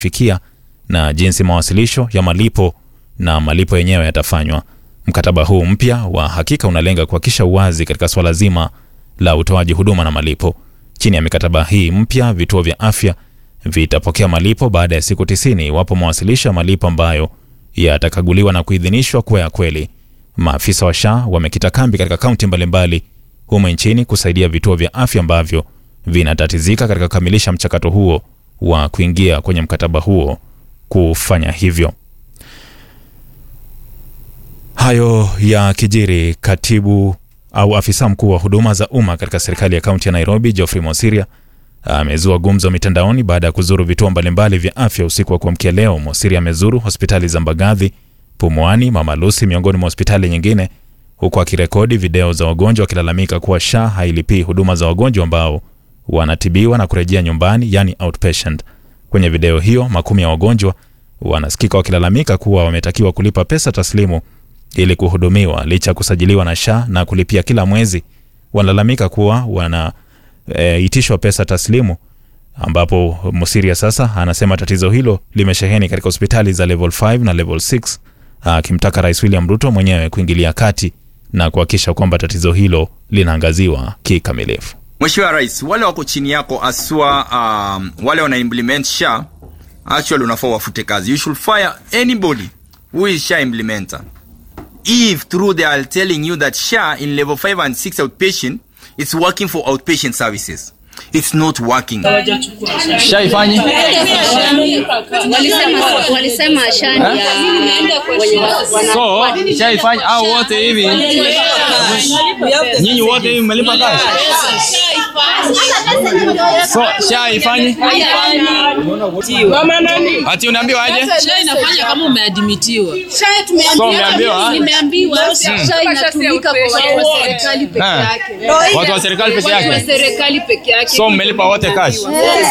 fikia na jinsi mawasilisho ya malipo na malipo yenyewe yatafanywa. Mkataba huu mpya wa hakika unalenga kuhakikisha uwazi katika swala zima la utoaji huduma na malipo. Chini ya mikataba hii mpya, vituo vya afya vitapokea malipo baada ya siku 90 iwapo mawasilisho ya malipo ambayo yatakaguliwa na kuidhinishwa kuwa ya kweli. Maafisa wa SHA wamekita kambi katika kaunti mbalimbali humu nchini kusaidia vituo vya afya ambavyo vinatatizika katika kukamilisha mchakato huo wa kuingia kwenye mkataba huo kufanya hivyo. Hayo ya kijiri, katibu au afisa mkuu wa huduma za umma katika serikali ya kaunti ya Nairobi, Geoffrey Mosiria, amezua gumzo mitandaoni baada ya kuzuru vituo mbalimbali vya afya usiku wa kuamkia leo. Mosiria amezuru hospitali za Mbagathi, Pumwani, Mama Lucy miongoni mwa hospitali nyingine, huku akirekodi video za wagonjwa wakilalamika kuwa SHA hailipii huduma za wagonjwa ambao wanatibiwa na kurejea nyumbani, yani outpatient. Kwenye video hiyo, makumi ya wagonjwa wanasikika wakilalamika kuwa wametakiwa kulipa pesa taslimu ili kuhudumiwa licha kusajiliwa na SHA na kulipia kila mwezi. Wanalalamika kuwa itishwa pesa taslimu, ambapo Mosiria sasa anasema tatizo hilo limesheheni katika hospitali za level 5 na level 6, akimtaka Rais William Ruto mwenyewe kuingilia kati na kuhakikisha kwamba tatizo hilo linaangaziwa kikamilifu. Mheshimiwa Rais, wale wako chini yako aswa wale wana implement SHA, actually unafaa wafute kazi. You should fire anybody who is SHA implementer. If through they are telling you that SHA in level 5 and 6 outpatient, it's working for outpatient services. It's not working. SHA ifanye? Walisema SHA so, SHA ifanye au wote hivi? Nyinyi wote hivi mmelipa kazi? So, SHA ifanye? Ati unaambiwa aje? SHA inafanya kama umeadmitiwa. So, umeambiwa? Nimeambiwa SHA inatumika kwa watu wa serikali peke yake. Watu wa serikali peke yake? Watu wa serikali peke yake. So, mmelipa wote kazi?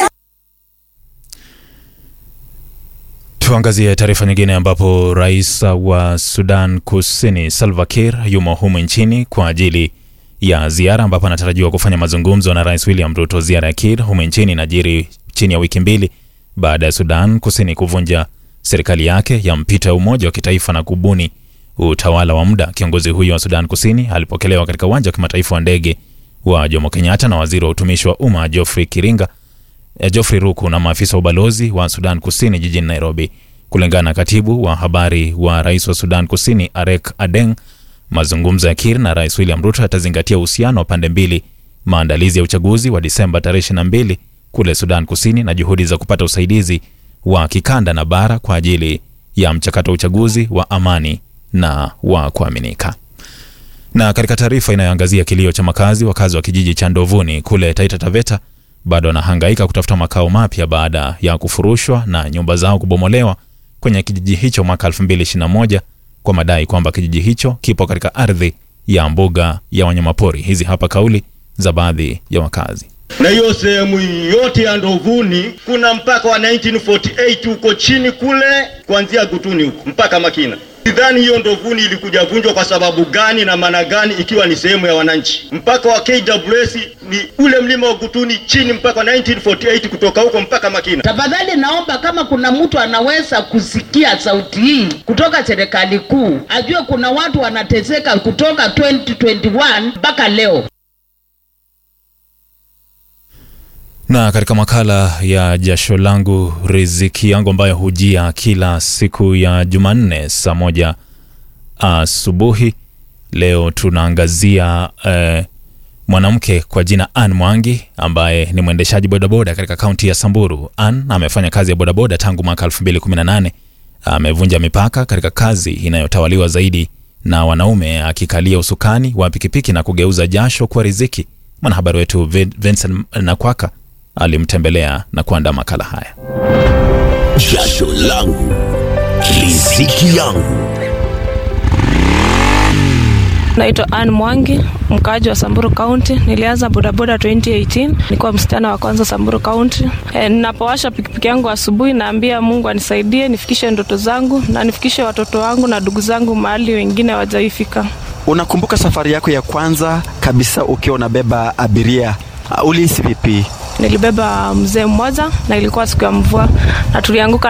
Tuangazie taarifa nyingine ambapo Rais wa Sudan Kusini Salva Kiir yumo humu nchini kwa ajili ya ziara ambapo anatarajiwa kufanya mazungumzo na Rais William Ruto. Ziara ya Kiir humu nchini inajiri chini ya wiki mbili baada ya Sudan Kusini kuvunja serikali yake ya mpito ya umoja wa kitaifa na kubuni utawala wa muda. Kiongozi huyo wa Sudan Kusini alipokelewa katika uwanja wa kimataifa wa ndege wa Jomo Kenyatta na waziri wa utumishi wa umma Geoffrey Ruku na maafisa wa ubalozi wa Sudan Kusini jijini Nairobi. Kulingana na katibu wa habari wa Rais wa Sudan Kusini Arek Adeng, mazungumzo ya Kiir na Rais William Ruto yatazingatia uhusiano wa pande mbili, maandalizi ya uchaguzi wa Disemba tarehe 22 kule Sudan Kusini na juhudi za kupata usaidizi wa kikanda na bara kwa ajili ya mchakato wa uchaguzi wa amani na wa kuaminika. Na katika taarifa inayoangazia kilio cha wakazi wa kijiji cha Ndovuni kule Taita Taveta bado wanahangaika kutafuta makao mapya baada ya kufurushwa na nyumba zao kubomolewa kwenye kijiji hicho mwaka 2021 kwa madai kwamba kijiji hicho kipo katika ardhi ya mbuga ya wanyamapori. Hizi hapa kauli za baadhi ya wakazi. Na hiyo sehemu yote ya Ndovuni kuna mpaka wa 1948 huko chini kule kuanzia Gutuni huko mpaka Makina. Sidhani hiyo Ndovuni ilikuja vunjwa kwa sababu gani na maana gani ikiwa ni sehemu ya wananchi. Mpaka wa KWS ni ule mlima wa Gutuni chini mpaka 1948 kutoka huko mpaka Makina. Tafadhali naomba kama kuna mtu anaweza kusikia sauti hii kutoka serikali kuu, ajue kuna watu wanateseka kutoka 2021 mpaka leo. Na katika makala ya Jasho Langu Riziki Yangu ambayo hujia kila siku ya Jumanne saa 1 asubuhi, leo tunaangazia mwanamke kwa jina Ann Mwangi ambaye ni mwendeshaji bodaboda katika kaunti ya Samburu. Ann amefanya kazi ya bodaboda tangu mwaka 2018. Amevunja mipaka katika kazi inayotawaliwa zaidi na wanaume, akikalia usukani wa pikipiki na kugeuza jasho kwa riziki. Mwanahabari wetu Vincent Nakwaka alimtembelea na kuandaa makala haya. Jasho Langu Riziki Yangu. Naitwa Ann Mwangi, mkaaji wa Samburu County. Nilianza bodaboda 2018. Nilikuwa msichana wa kwanza Samburu County. Ninapowasha pikipiki yangu asubuhi naambia Mungu anisaidie nifikishe ndoto zangu na nifikishe watoto wangu na ndugu zangu mahali wengine hawajaifika. Unakumbuka safari yako ya kwanza kabisa ukiwa unabeba abiria? Ulihisi vipi? Nilibeba mzee mmoja na ilikuwa siku ya mvua na tulianguka